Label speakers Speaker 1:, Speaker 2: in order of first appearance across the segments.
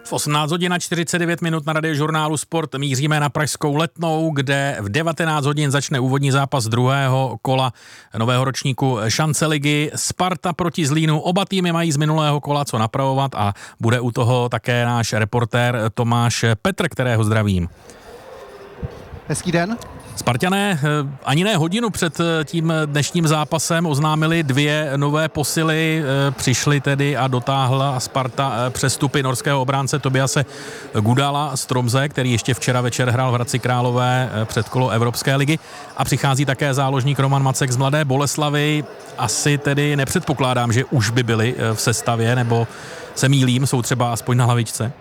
Speaker 1: V 18 hodin a 49 minut na Radiožurnálu Sport míříme na pražskou Letnou, kde v 19 hodin začne úvodní zápas druhého kola nového ročníku šance ligy. Sparta proti Zlínu. Oba týmy mají z minulého kola co napravovat a bude u toho také náš reportér Tomáš Petr, kterého zdravím.
Speaker 2: Hezký den.
Speaker 1: Sparťané ani ne hodinu před tím dnešním zápasem oznámili dvě nové posily. Přišly tedy a dotáhla Sparta přestupy norského obránce Tobiase Gudala z Tromze, který ještě včera večer hrál v Hradci Králové předkolo Evropské ligy. A přichází také záložník Roman Macek z Mladé Boleslavi. Asi tedy nepředpokládám, že už by byli v sestavě, nebo se mýlím, jsou třeba aspoň na hlavičce.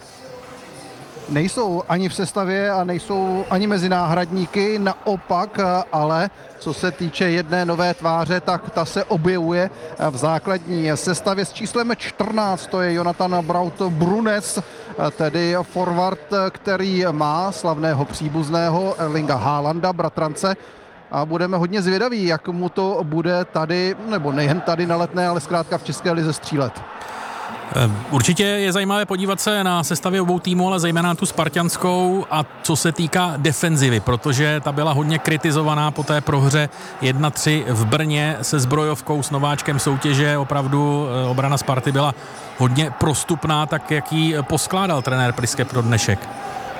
Speaker 2: Nejsou ani v sestavě a nejsou ani mezi náhradníky, naopak, ale co se týče jedné nové tváře, tak ta se objevuje v základní sestavě s číslem 14, to je Jonathan Braut Brunes, tedy forward, který má slavného příbuzného Erlinga Haalanda, bratrance, a budeme hodně zvědaví, jak mu to bude tady, nebo nejen tady na Letné, ale zkrátka v České lize střílet.
Speaker 1: Určitě je zajímavé podívat se na sestavě obou týmů, ale zejména tu spartanskou, a co se týká defenzivy, protože ta byla hodně kritizovaná po té prohře 1-3 v Brně se zbrojovkou s nováčkem soutěže. Opravdu obrana Sparty byla hodně prostupná, tak jak ji poskládal trenér Priske pro dnešek?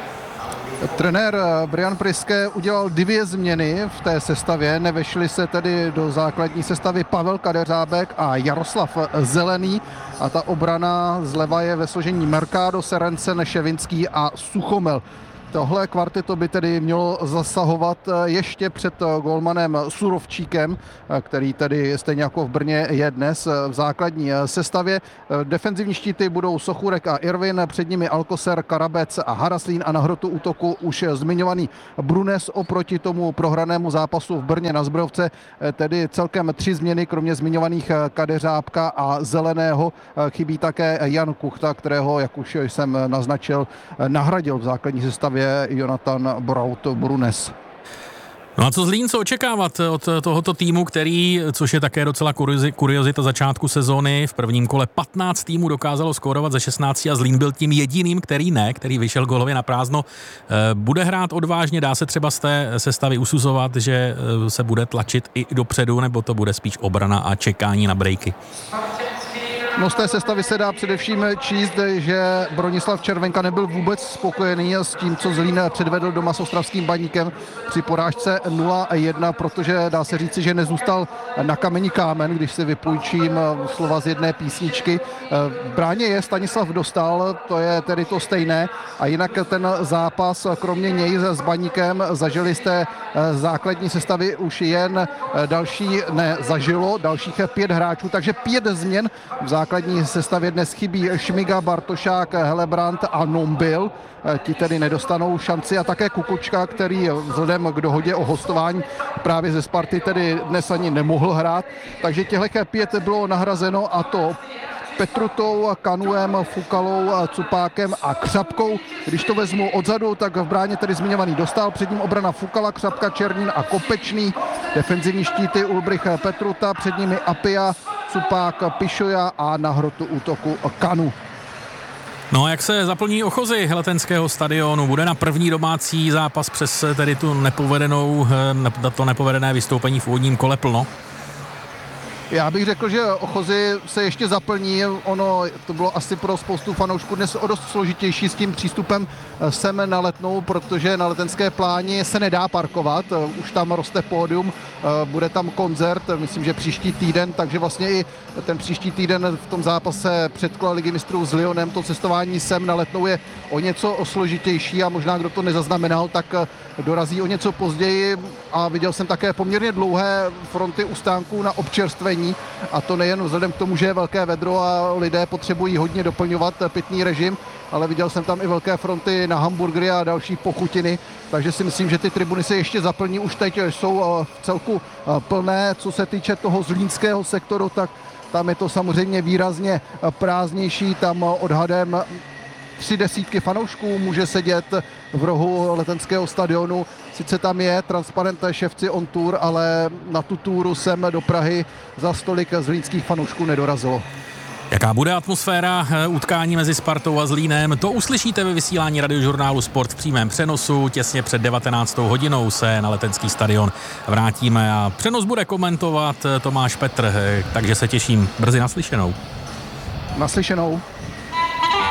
Speaker 2: Trenér Brian Priske udělal dvě změny v té sestavě. Nevešli se tedy do základní sestavy Pavel Kadeřábek a Jaroslav Zelený. A ta obrana zleva je ve složení Mercado, Serencen, Ševinský a Suchomel. Tohle kvarteto by tedy mělo zasahovat ještě před golmanem Surovčíkem, který tedy stejně jako v Brně je dnes v základní sestavě. Defenzivní štíty budou Sochurek a Irvin, před nimi Alcocer, Karabec a Haraslín a na hrotu útoku už zmiňovaný Brunes oproti tomu prohranému zápasu v Brně na zbrojovce. Tedy celkem 3 změny, kromě zmiňovaných Kadeřábka a Zeleného. Chybí také Jan Kuchta, kterého, jak už jsem naznačil, nahradil v základní sestavě Jonathan Braut Brunes.
Speaker 1: No a co Zlín, co očekávat od tohoto týmu, který, což je také docela kuriozita začátku sezóny, v prvním kole 15 týmů dokázalo skórovat ze 16 a Zlín byl tím jediným, který vyšel gólově na prázdno. Bude hrát odvážně, dá se třeba z té sestavy usuzovat, že se bude tlačit i dopředu, nebo to bude spíš obrana a čekání na breaky?
Speaker 2: No, z té sestavy se dá především číst, že Bronislav Červenka nebyl vůbec spokojený s tím, co Zlín předvedl doma s ostravským Baníkem při porážce 0-1, protože dá se říci, že nezůstal na kameni kámen, když si vypůjčím slova z jedné písničky. V bráně je Stanislav Dostál, to je tedy to stejné, a jinak ten zápas, kromě něj s Baníkem, zažili z té základní sestavy už jen dalších 5 hráčů, takže 5 změn v základní sestavě dnes chybí Šmiga, Bartošák, Helebrant a Nombil. Ti tedy nedostanou šanci, a také Kukučka, který vzhledem k dohodě o hostování právě ze Sparty tedy dnes ani nemohl hrát. Takže těchto 5 bylo nahrazeno, a to Petrutou, Kanuem, Fukalou, Cupákem a Křapkou. Když to vezmu odzadu, tak v bráně tedy zmiňovaný Dostál, před ním obrana Fukala, Křapka, Černín a Kopečný, defenzivní štíty Ulbrich, Petruta, před nimi Apia, Cupák, Pišoja a na hrotu útoku Kanu.
Speaker 1: No a jak se zaplní ochozy Letenského stadionu? Bude na první domácí zápas přes tedy to nepovedené vystoupení v úvodním kole plno?
Speaker 2: Já bych řekl, že ochozy se ještě zaplní. Ono to bylo asi pro spoustu fanoušků dnes o dost složitější s tím přístupem sem na Letnou, protože na Letenské pláni se nedá parkovat. Už tam roste pódium, bude tam koncert, myslím, že příští týden, takže vlastně i ten příští týden v tom zápase předkola Ligy mistrů s Lyonem, to cestování sem na Letnou je o něco složitější, a možná kdo to nezaznamenal, tak dorazí o něco později, a viděl jsem také poměrně dlouhé fronty u stánků na občerstvení, a to nejen vzhledem k tomu, že je velké vedro a lidé potřebují hodně doplňovat pitný režim, ale viděl jsem tam i velké fronty na hamburgery a další pochutiny, takže si myslím, že ty tribuny se ještě zaplní. Už teď jsou v celku plné. Co se týče toho zlínského sektoru, tak tam je to samozřejmě výrazně prázdnější, tam odhadem 300 fanoušků může sedět v rohu Letenského stadionu. Sice tam je transparent Ševci on tour, ale na tu túru sem do Prahy za stolik zlínských fanoušků nedorazilo.
Speaker 1: Jaká bude atmosféra utkání mezi Spartou a Zlínem, to uslyšíte ve vysílání radiožurnálu Sport v přímém přenosu. Těsně před 19. hodinou se na Letenský stadion vrátíme a přenos bude komentovat Tomáš Petr, takže se těším brzy naslyšenou.
Speaker 2: Naslyšenou.